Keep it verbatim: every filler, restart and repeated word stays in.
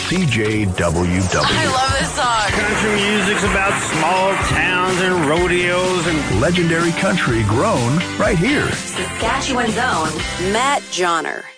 C J W W. I love this song. Country music's about small towns and rodeos and legendary country grown right here. Saskatchewan's own Matt Johnner.